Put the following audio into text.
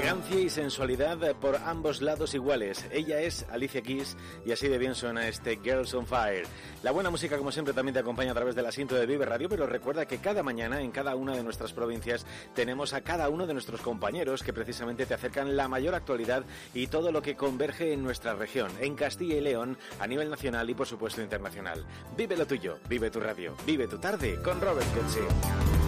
Elegancia y sensualidad por ambos lados iguales. Ella es Alicia Keys y así de bien suena este Girls on Fire. La buena música, como siempre, también te acompaña a través del asiento de Vive Radio, pero recuerda que cada mañana en cada una de nuestras provincias tenemos a cada uno de nuestros compañeros que precisamente te acercan la mayor actualidad y todo lo que converge en nuestra región, en Castilla y León, a nivel nacional y por supuesto internacional. Vive lo tuyo, vive tu radio, vive tu tarde con Robert Cutsi.